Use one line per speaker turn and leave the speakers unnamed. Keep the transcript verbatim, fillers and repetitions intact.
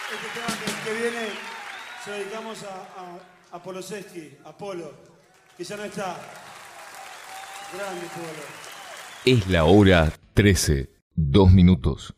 Este tema que, que viene se lo dedicamos a, a, a Poloseski, a Polo, que ya no está. Grande Polo.
Es la hora trece, dos minutos.